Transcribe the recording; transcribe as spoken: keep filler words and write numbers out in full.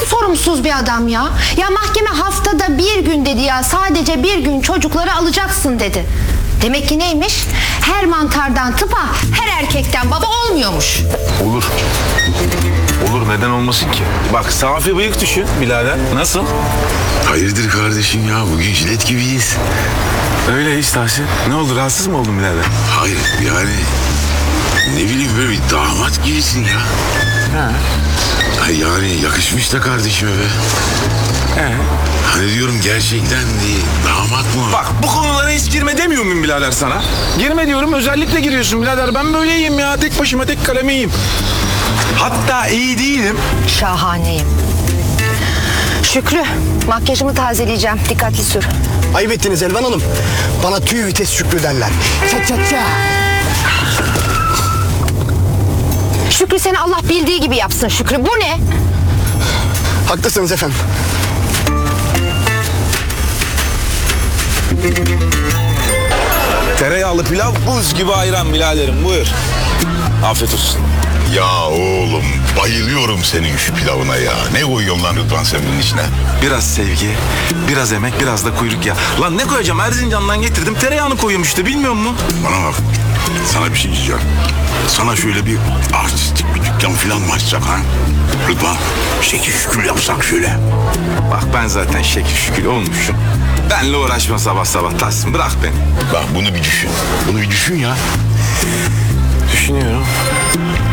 sorumsuz bir adam ya. Ya mahkeme haftada bir gün dedi ya. Sadece bir gün çocukları alacaksın dedi. Demek ki neymiş? Her mantardan tıpa, her erkekten baba olmuyormuş. Olur. Olur, neden olmasın ki? Bak Safi bıyık düşün birader. Nasıl? Hayırdır kardeşim ya, bugün jilet gibiyiz. Öyleyiz Tahsin. Ne oldu, rahatsız mı oldun birader? Hayır yani ne bileyim böyle bir damat gibisin ya. Ha. Ay yani yakışmış da kardeşime be. He. Hani diyorum gerçekten diye damat mı? Bak bu konulara hiç girme demiyor muyum birader sana? Girme diyorum, özellikle giriyorsun birader. Ben böyleyim ya, tek başıma tek kalemiyim. Hatta iyi değilim. Şahaneyim. Şükrü, makyajımı tazeleyeceğim. Dikkatli sür. Ayıp ettiniz Elvan Hanım. Bana tüy vites Şükrü derler. Ça ça ça. Şükrü seni Allah bildiği gibi yapsın Şükrü. Bu ne? Haklısınız efendim. Tereyağlı pilav, buz gibi ayran biraderim, buyur. Afiyet olsun. Ya oğlum bayılıyorum senin şu pilavına ya. Ne koyuyorsun lan Rıdvan sen bunun içine? Biraz sevgi, biraz emek, biraz da kuyruk ya. Lan ne koyacağım? Erzincan'dan getirdim. Tereyağını koyuyorum işte, bilmiyor musun? Bana bak, sana bir şey diyeceğim. Sana şöyle bir artistik bir dükkan falan mı açsak ha? Rıdvan, şekil şükür yapsak şöyle. Bak ben zaten şekil şükür olmuşum. Benle uğraşma sabah sabah Tahsin, bırak beni. Bak bunu bir düşün. Bunu bir düşün ya. Düşünüyorum.